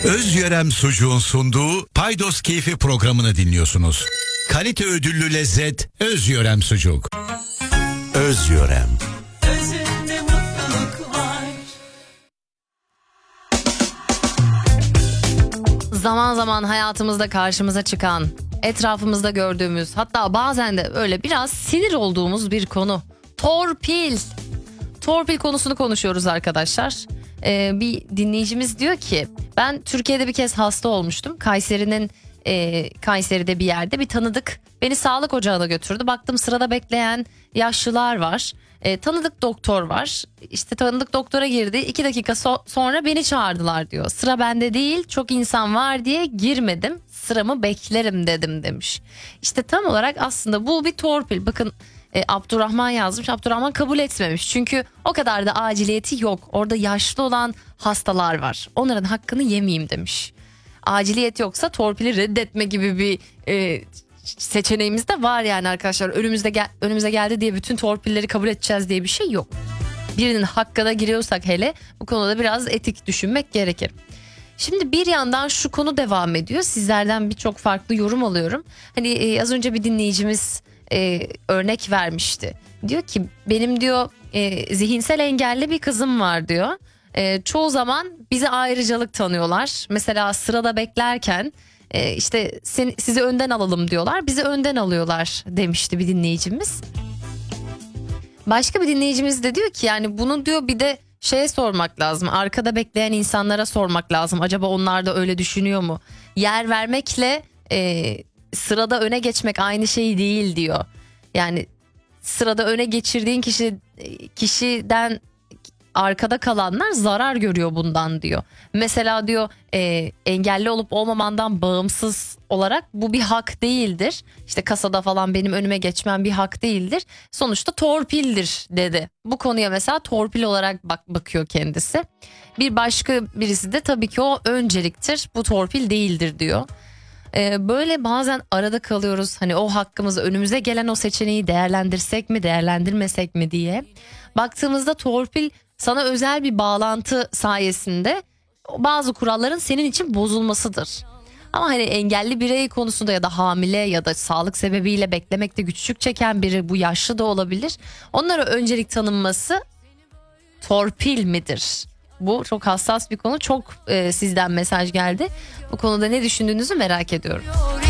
Özyörem Sucuğun sunduğu Paydos Keyfi programını dinliyorsunuz. Kalite ödüllü lezzet Özyörem Sucuk. Özyörem. Özünde mutluluk var. Zaman zaman hayatımızda karşımıza çıkan, etrafımızda gördüğümüz, hatta bazen de öyle biraz sinir olduğumuz bir konu. Torpil. Torpil konusunu konuşuyoruz arkadaşlar. Bir dinleyicimiz diyor ki, ben Türkiye'de bir kez hasta olmuştum. Kayseri'de bir yerde bir tanıdık beni sağlık ocağına götürdü. Baktım sırada bekleyen yaşlılar var. Tanıdık doktor var. İşte tanıdık doktora girdi. 2 dakika sonra beni çağırdılar diyor. Sıra bende değil, çok insan var diye girmedim. Sıramı beklerim dedim demiş. İşte tam olarak aslında bu bir torpil. Bakın Abdurrahman yazmış. Abdurrahman kabul etmemiş. Çünkü o kadar da aciliyeti yok. Orada yaşlı olan hastalar var. Onların hakkını yemeyeyim demiş. Aciliyet yoksa torpili reddetme gibi bir seçeneğimiz de var yani arkadaşlar. Önümüze geldi diye bütün torpilleri kabul edeceğiz diye bir şey yok. Birinin hakkına giriyorsak hele bu konuda biraz etik düşünmek gerekir. Şimdi bir yandan şu konu devam ediyor. Sizlerden birçok farklı yorum alıyorum. Hani az önce bir dinleyicimiz örnek vermişti. Diyor ki benim diyor zihinsel engelli bir kızım var diyor. Çoğu zaman bize ayrıcalık tanıyorlar. Mesela sırada beklerken işte sizi önden alalım diyorlar. Bizi önden alıyorlar demişti bir dinleyicimiz. Başka bir dinleyicimiz de diyor ki yani bunu diyor bir de şeye sormak lazım. Arkada bekleyen insanlara sormak lazım. Acaba onlar da öyle düşünüyor mu? Yer vermekle sırada öne geçmek aynı şey değil diyor. Yani sırada öne geçirdiğin kişiden arkada kalanlar zarar görüyor bundan diyor. Mesela diyor engelli olup olmamandan bağımsız olarak bu bir hak değildir. İşte kasada falan benim önüme geçmem bir hak değildir. Sonuçta torpildir dedi. Bu konuya mesela torpil olarak bakıyor kendisi. Bir başka birisi de tabii ki o önceliktir, bu torpil değildir diyor. Böyle bazen arada kalıyoruz, hani o hakkımızı, önümüze gelen o seçeneği değerlendirsek mi değerlendirmesek mi diye. Baktığımızda torpil sana özel bir bağlantı sayesinde bazı kuralların senin için bozulmasıdır. Ama hani engelli birey konusunda ya da hamile ya da sağlık sebebiyle beklemekte güçlük çeken biri, bu yaşlı da olabilir. Onlara öncelik tanınması torpil midir? Bu çok hassas bir konu. Çok sizden mesaj geldi. Bu konuda ne düşündüğünüzü merak ediyorum.